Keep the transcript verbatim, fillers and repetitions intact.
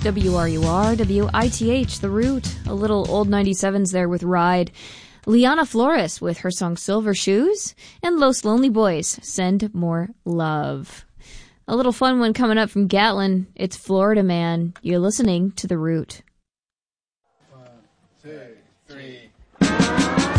W R U R, W I T H, The Root. A little old ninety-sevens there with Ride. Liana Flores with her song Silver Shoes. And Los Lonely Boys, Send More Love. A little fun one coming up from Gatlin. It's Florida Man. You're listening to The Root. One, two.